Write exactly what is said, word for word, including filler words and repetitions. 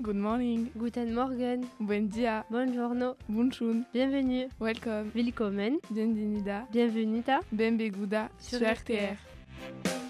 Good morning. Guten Morgen. Buen dia. Buongiorno. Bunshun. Bienvenue. Welcome. Willkommen. Bienvenida. Bienvenue. Benbeguda Sur sur R R T T R. R.